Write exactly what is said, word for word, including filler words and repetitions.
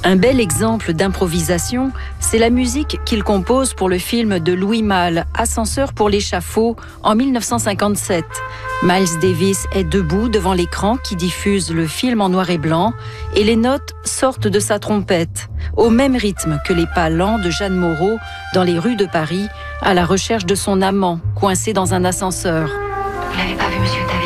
Un bel exemple d'improvisation, c'est la musique qu'il compose pour le film de Louis Malle, Ascenseur pour l'échafaud, en mille neuf cent cinquante-sept. Miles Davis est debout devant l'écran qui diffuse le film en noir et blanc et les notes sortent de sa trompette, au même rythme que les pas lents de Jeanne Moreau dans les rues de Paris, à la recherche de son amant, coincé dans un ascenseur. Vous l'avez pas vu, monsieur Davis?